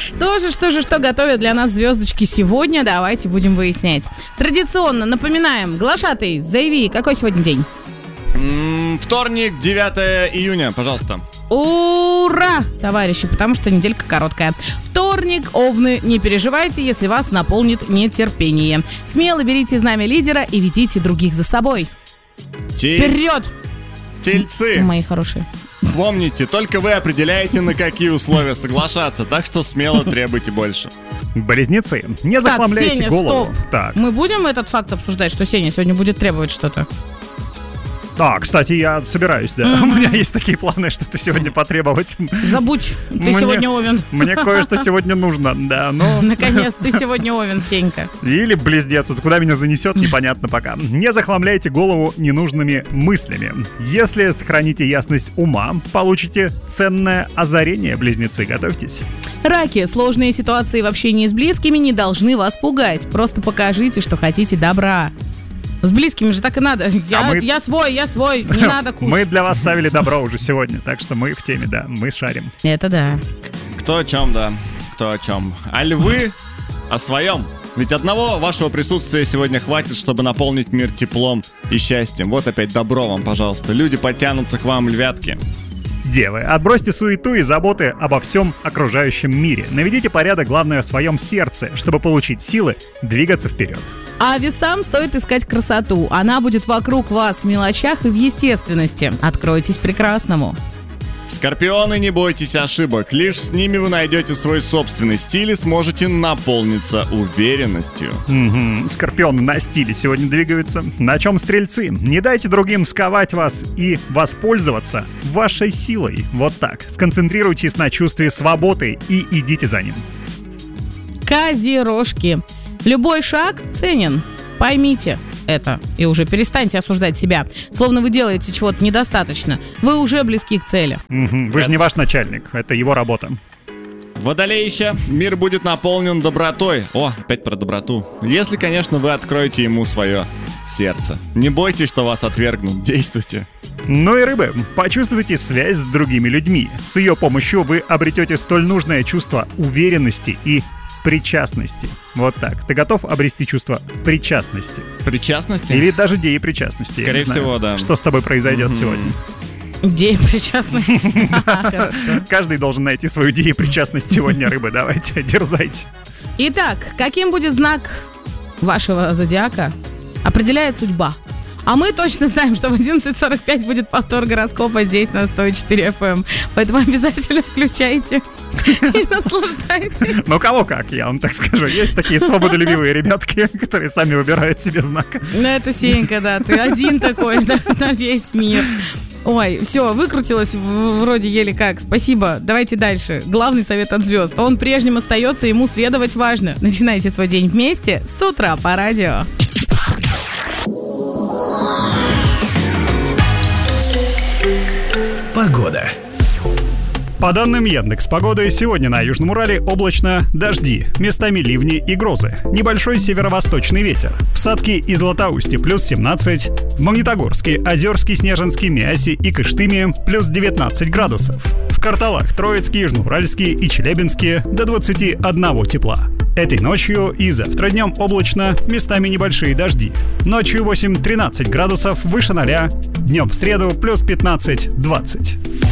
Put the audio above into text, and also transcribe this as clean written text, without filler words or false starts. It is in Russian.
Что готовят для нас звездочки сегодня? Давайте будем выяснять. Традиционно напоминаем, глашатый, заяви, какой сегодня день? Вторник, 9 июня, пожалуйста. Ура, товарищи, потому что неделька короткая. Вторник, овны, не переживайте, если вас наполнит нетерпение. Смело берите знамя лидера и ведите других за собой. Вперед! Тельцы! Мои хорошие. Помните, только вы определяете, на какие условия соглашаться, так что смело требуйте больше. Близнецы, не захламляйте Сеня, голову. Стоп. Так. Мы будем этот факт обсуждать, что Сеня сегодня будет требовать что-то? Да, кстати, я собираюсь, да. У меня есть такие планы, что-то сегодня потребовать. Забудь, ты сегодня овен. Мне кое-что сегодня нужно, да, но... Наконец, ты сегодня овен, Сенька. Или близнец, куда меня занесет, непонятно пока. Не захламляйте голову ненужными мыслями. Если сохраните ясность ума, получите ценное озарение, близнецы, готовьтесь. Раки, сложные ситуации в общении с близкими не должны вас пугать. Просто покажите, что хотите добра. С близкими же так и надо. Я свой, не надо кушать. Мы для вас ставили добро уже сегодня, так что мы в теме, да, мы шарим. Это да. Кто о чем, да, кто о чем. А львы о своем. Ведь одного вашего присутствия сегодня хватит, чтобы наполнить мир теплом и счастьем. Вот опять добро вам, пожалуйста. Люди потянутся к вам, львятки. Девы, отбросьте суету и заботы обо всем окружающем мире. Наведите порядок, главное, в своем сердце, чтобы получить силы двигаться вперед. А весам стоит искать красоту. Она будет вокруг вас в мелочах и в естественности. Откройтесь прекрасному. Скорпионы, не бойтесь ошибок. Лишь с ними вы найдете свой собственный стиль и сможете наполниться уверенностью. Скорпионы на стиле сегодня двигаются. На чем стрельцы? Не дайте другим сковать вас и воспользоваться вашей силой. Вот так. Сконцентрируйтесь на чувстве свободы и идите за ним. Козерожки. Любой шаг ценен. Поймите это и уже перестаньте осуждать себя, словно вы делаете чего-то недостаточно. Вы уже близки к цели. Вы же не ваш начальник, это его работа. Водолеище, мир будет наполнен добротой. О, опять про доброту. Если, конечно, вы откроете ему свое сердце. Не бойтесь, что вас отвергнут, действуйте. Ну и рыбы, почувствуйте связь с другими людьми. С ее помощью вы обретете столь нужное чувство уверенности и причастности. Вот так. Ты готов обрести чувство причастности? Причастности? Или даже деепричастности? Скорее всего, да. Что с тобой произойдет сегодня? Деепричастность. Хорошо. Каждый должен найти свою деепричастность сегодня, рыбы. Давайте, дерзайте. Итак, каким будет знак вашего зодиака, определяет судьба. А мы точно знаем, что в 11:45 будет повтор гороскопа здесь на 104 FM. Поэтому обязательно включайте и наслаждайтесь. Ну, кого как, я вам так скажу. Есть такие свободолюбивые ребятки, которые сами выбирают себе знак. Ну, это Сенька, да. Ты один такой на весь мир. Ой, все, выкрутилось вроде еле как. Спасибо. Давайте дальше. Главный совет от звезд. Он прежним остается, ему следовать важно. Начинайте свой день вместе с утра по радио. Погода. По данным Яндекс.Погоды, сегодня на Южном Урале облачно, дожди, местами ливни и грозы. Небольшой северо-восточный ветер. В Сатке и Златоусте плюс 17, в Магнитогорске, Озерске, Снежинске, Миасе и Кыштыме плюс 19 градусов. В Карталах, Троицке, Южноуральске и Челябинске до 21 тепла. Этой ночью и завтра днем облачно, местами небольшие дожди. Ночью 8-13 градусов выше 0, днем в среду плюс 15-20.